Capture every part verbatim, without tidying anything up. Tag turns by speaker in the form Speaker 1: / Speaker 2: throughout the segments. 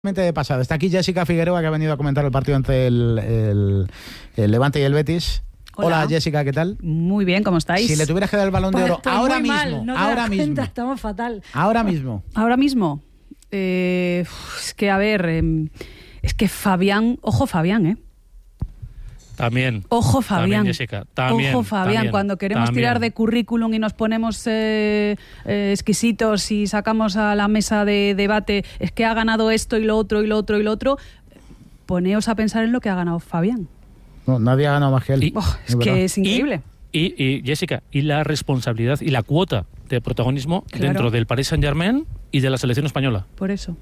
Speaker 1: De pasado. Está aquí Jessica Figueroa, que ha venido a comentar el partido entre el, el, el Levante y el Betis. Hola. Hola Jessica, ¿qué tal?
Speaker 2: Muy bien, ¿cómo estáis?
Speaker 1: Si le tuvieras que dar el Balón
Speaker 3: pues,
Speaker 1: de Oro
Speaker 3: pues
Speaker 1: ahora
Speaker 3: muy
Speaker 1: mismo,
Speaker 3: mal, no te
Speaker 1: ahora
Speaker 3: das
Speaker 1: mismo,
Speaker 3: cuenta, estamos fatal.
Speaker 1: Ahora mismo.
Speaker 2: Ahora mismo. Eh, es que a ver, eh, es que Fabián, ojo Fabián, ¿eh?
Speaker 4: También.
Speaker 2: Ojo Fabián.
Speaker 4: También, Jessica. También,
Speaker 2: Ojo Fabián,
Speaker 4: también,
Speaker 2: cuando queremos
Speaker 4: también.
Speaker 2: tirar de currículum y nos ponemos eh, eh, exquisitos y sacamos a la mesa de debate, es que ha ganado esto y lo otro y lo otro y lo otro, poneos a pensar en lo que ha ganado Fabián.
Speaker 1: No, nadie ha ganado más que él.
Speaker 4: Y,
Speaker 2: oh, es, es que es increíble.
Speaker 4: Y, y, y Jessica, y la responsabilidad y la cuota de protagonismo claro. dentro del Paris Saint-Germain y de la selección española.
Speaker 2: Por eso.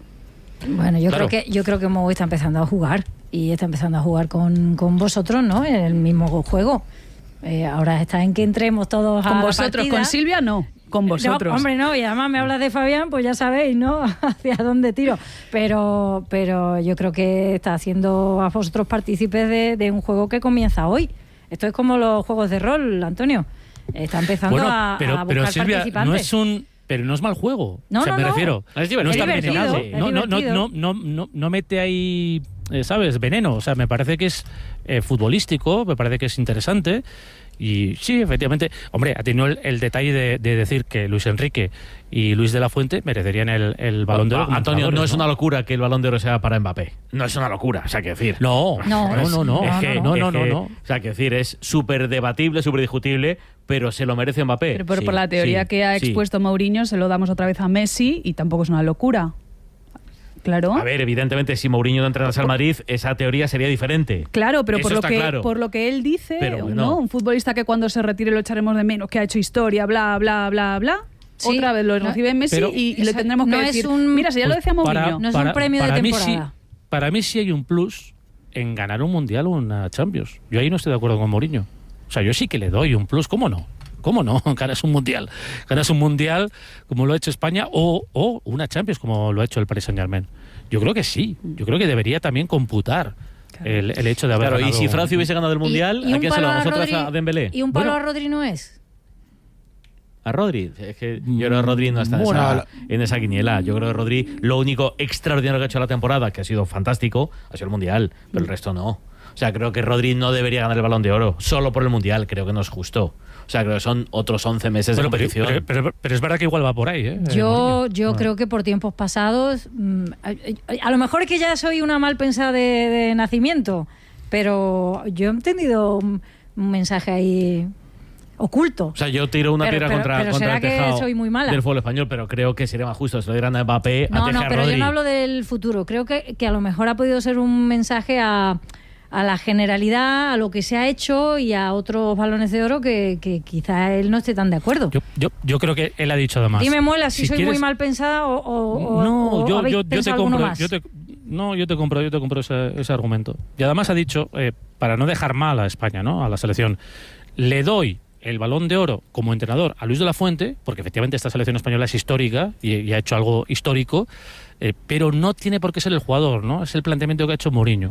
Speaker 3: Bueno, yo
Speaker 4: claro.
Speaker 3: creo que yo creo que Mou está empezando a jugar y está empezando a jugar con, con vosotros, ¿no? En el mismo juego. Eh, ahora está en que entremos todos
Speaker 2: con
Speaker 3: a
Speaker 2: vosotros,
Speaker 3: la partida.
Speaker 2: Con Silvia no. Con vosotros.
Speaker 3: No, hombre, no, y además me hablas de Fabián, pues ya sabéis, ¿no? Hacia dónde tiro. Pero, pero yo creo que está haciendo a vosotros partícipes de, de un juego que comienza hoy. Esto es como los juegos de rol, Antonio. Está empezando
Speaker 4: bueno,
Speaker 3: a,
Speaker 4: pero,
Speaker 3: a buscar
Speaker 4: pero Silvia,
Speaker 3: participantes.
Speaker 4: no es un... Pero no es mal juego.
Speaker 3: No,
Speaker 4: o sea,
Speaker 3: no,
Speaker 4: me
Speaker 3: no.
Speaker 4: refiero.
Speaker 3: Es
Speaker 4: no está
Speaker 3: divertido, es
Speaker 4: no, no, no,
Speaker 3: divertido.
Speaker 4: no, no, no, no, no mete ahí, eh, ¿sabes? Veneno. O sea, me parece que es eh, futbolístico, me parece que es interesante. Y sí, efectivamente, hombre, ha tenido el, el detalle de, de decir que Luis Enrique y Luis de la Fuente merecerían el, el Balón de Oro.
Speaker 5: Ah, Antonio, no es una locura que el Balón de Oro sea para Mbappé. No es una locura, o sea, que decir.
Speaker 4: No,
Speaker 3: no,
Speaker 4: no, no, no.
Speaker 5: Es que,
Speaker 4: no, no,
Speaker 5: es
Speaker 4: no,
Speaker 5: que,
Speaker 4: no.
Speaker 5: O sea, que decir, es súper debatible, súper discutible, pero se lo merece Mbappé.
Speaker 2: Pero por,
Speaker 5: sí,
Speaker 2: por la teoría
Speaker 5: sí,
Speaker 2: que ha
Speaker 5: sí.
Speaker 2: expuesto Mourinho, se lo damos otra vez a Messi y tampoco es una locura. Claro.
Speaker 5: A ver, evidentemente, si Mourinho no entra al Madrid, esa teoría sería diferente.
Speaker 2: Claro, pero por
Speaker 5: Eso
Speaker 2: lo,
Speaker 5: está
Speaker 2: que,
Speaker 5: claro.
Speaker 2: por lo que él dice,
Speaker 5: Pero,
Speaker 2: ¿no?
Speaker 5: no.
Speaker 2: Un futbolista que cuando se retire lo echaremos de menos, que ha hecho historia, bla, bla, bla, bla.
Speaker 3: Sí,
Speaker 2: otra vez lo
Speaker 3: no,
Speaker 2: recibe Messi
Speaker 4: pero,
Speaker 2: y, y le tendremos que
Speaker 3: no
Speaker 2: decir,
Speaker 3: es un,
Speaker 2: mira, si ya
Speaker 4: pues
Speaker 2: lo decía Mourinho.
Speaker 4: para,
Speaker 3: no es
Speaker 4: para,
Speaker 3: un premio
Speaker 4: para
Speaker 3: de
Speaker 4: mí
Speaker 3: temporada.
Speaker 4: Sí, para mí sí hay un plus en ganar un Mundial o una Champions. Yo ahí no estoy de acuerdo con Mourinho. O sea, yo sí que le doy un plus, ¿cómo no? ¿Cómo no? Ganas un Mundial. Ganas un Mundial como lo ha hecho España o, o una Champions como lo ha hecho el Paris Saint-Germain. Yo creo que sí. Yo creo que debería también computar claro. el, el hecho de haber
Speaker 5: Claro,
Speaker 4: ganado.
Speaker 5: Y si Francia hubiese ganado el Mundial,
Speaker 3: ¿Y, y
Speaker 5: ¿a quién se lo damos? ¿Nosotros a Dembélé?
Speaker 3: ¿Y un palo
Speaker 5: bueno,
Speaker 3: a Rodri no es?
Speaker 5: A Rodri. Es que yo creo que Rodri no está en,
Speaker 1: Bueno,
Speaker 5: esa,
Speaker 1: la...
Speaker 5: en esa quiniela. Yo creo que Rodri, lo único extraordinario que ha hecho la temporada, que ha sido fantástico, ha sido el Mundial, pero el resto no. O sea, creo que Rodri no debería ganar el Balón de Oro solo por el Mundial. Creo que no es justo. O sea, creo que son otros once meses
Speaker 4: bueno,
Speaker 5: de competición.
Speaker 4: Pero, pero, pero, pero es verdad que igual va por ahí, ¿eh?
Speaker 3: Yo, yo
Speaker 4: bueno.
Speaker 3: creo que por tiempos pasados, mmm, a, a, a lo mejor es que ya soy una mal pensada de, de nacimiento, pero yo he entendido un, un mensaje ahí oculto.
Speaker 5: O sea, yo tiro una
Speaker 3: pero,
Speaker 5: piedra
Speaker 3: pero,
Speaker 5: contra,
Speaker 3: pero
Speaker 5: contra
Speaker 3: ¿será
Speaker 5: el tejado
Speaker 3: que soy muy mala?
Speaker 5: del fútbol español, pero creo que sería más justo se lo dieran a Mbappé
Speaker 3: No,
Speaker 5: a
Speaker 3: no,
Speaker 5: a
Speaker 3: pero
Speaker 5: Rodri.
Speaker 3: yo no hablo del futuro. Creo que, que a lo mejor ha podido ser un mensaje a... a la generalidad, a lo que se ha hecho y a otros balones de oro que, que quizá él no esté tan de acuerdo.
Speaker 4: Yo, yo, yo creo que él ha dicho además.
Speaker 3: Dime, Muela, si, si soy
Speaker 4: quieres...
Speaker 3: muy mal pensada o, o,
Speaker 4: no,
Speaker 3: o,
Speaker 4: yo,
Speaker 3: o habéis
Speaker 4: yo, yo te
Speaker 3: pensado alguno
Speaker 4: compro,
Speaker 3: más.
Speaker 4: yo te, no, yo te compro, yo te compro ese, ese argumento. Y además ha dicho, eh, para no dejar mal a España, ¿no? A la selección, le doy el Balón de Oro como entrenador a Luis de la Fuente, porque efectivamente esta selección española es histórica y, y ha hecho algo histórico, eh, pero no tiene por qué ser el jugador, ¿no? Es el planteamiento que ha hecho Mourinho.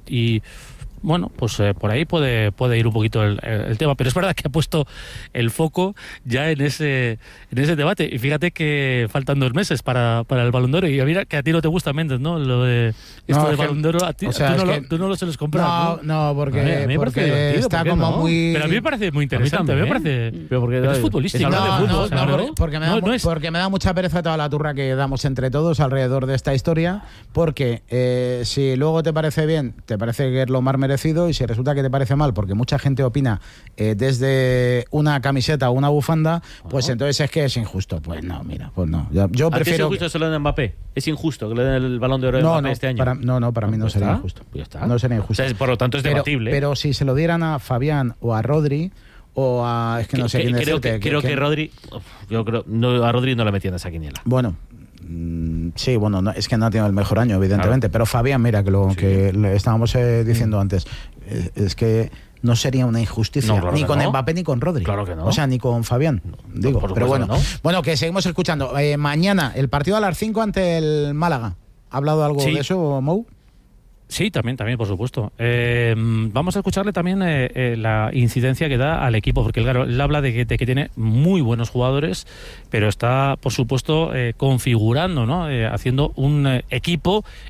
Speaker 4: Y bueno, pues eh, por ahí puede, puede ir un poquito el, el, el tema, pero es verdad que ha puesto el foco ya en ese en ese debate. Y fíjate que faltan dos meses para, para el Balón de Oro. Y mira que a ti no te gusta, Méndez, ¿no? Lo de esto
Speaker 1: No,
Speaker 4: del
Speaker 1: que,
Speaker 4: Balón de Oro, a ti,
Speaker 1: o sea,
Speaker 4: tú, no
Speaker 1: que,
Speaker 4: lo, tú no lo sueles comprar.
Speaker 1: No,
Speaker 4: no,
Speaker 1: no porque,
Speaker 5: a mí, a mí me
Speaker 1: porque
Speaker 5: parece
Speaker 1: está
Speaker 5: ¿por qué
Speaker 1: como
Speaker 5: no?
Speaker 1: muy...
Speaker 4: Pero a mí me parece muy interesante. A mí me parece...
Speaker 5: Pero, porque,
Speaker 4: pero es futbolístico.
Speaker 1: No,
Speaker 4: de
Speaker 1: no,
Speaker 4: fútbol,
Speaker 1: no,
Speaker 4: o sea,
Speaker 1: no,
Speaker 4: ¿no?
Speaker 1: porque, me da,
Speaker 4: no, no es...
Speaker 1: porque me da mucha pereza toda la turra que damos entre todos alrededor de esta historia, porque eh, si luego te parece bien, te parece que es lo más merecido, y si resulta que te parece mal, porque mucha gente opina eh, desde una camiseta o una bufanda, pues oh. entonces es que es injusto. Pues no, mira, pues no. Yo, yo prefiero...
Speaker 5: ¿Es injusto que se lo den a Mbappé? ¿Es injusto que le den el Balón de Oro a
Speaker 1: no,
Speaker 5: Mbappé
Speaker 1: no,
Speaker 5: este año?
Speaker 1: Para, no, no, para mí no
Speaker 5: pues
Speaker 1: sería
Speaker 5: está.
Speaker 1: injusto.
Speaker 5: Pues ya está.
Speaker 1: No sería injusto.
Speaker 5: O sea, por lo tanto es
Speaker 1: pero,
Speaker 5: debatible.
Speaker 1: Pero si se lo dieran a Fabián o a Rodri o a... Es que no sé
Speaker 5: que,
Speaker 1: quién
Speaker 5: creo
Speaker 1: decirte,
Speaker 5: que,
Speaker 1: que,
Speaker 5: creo
Speaker 1: que,
Speaker 5: que Rodri... Uf, yo creo... No, a Rodri no le metían esa quiniela.
Speaker 1: Bueno... Sí, bueno, no, es que no ha tenido el mejor año, evidentemente,
Speaker 5: claro.
Speaker 1: Pero Fabián, mira, que lo
Speaker 5: sí.
Speaker 1: que le estábamos eh, diciendo mm. antes, eh, es que no sería una injusticia,
Speaker 5: no, claro
Speaker 1: ni con
Speaker 5: no.
Speaker 1: Mbappé ni con Rodri.
Speaker 5: Claro que no.
Speaker 1: O sea, ni con Fabián, no, digo.
Speaker 5: No,
Speaker 1: pero bueno,
Speaker 5: no.
Speaker 1: bueno, que seguimos escuchando. Eh, mañana, el partido a las cinco ante el Málaga. ¿Ha hablado algo
Speaker 4: sí.
Speaker 1: de eso, Mou?
Speaker 4: Sí, también, también, por supuesto. Eh, vamos a escucharle también eh, eh, la incidencia que da al equipo, porque claro, él habla de que, de que tiene muy buenos jugadores, pero está, por supuesto, eh, configurando, ¿no? Eh, haciendo un eh, equipo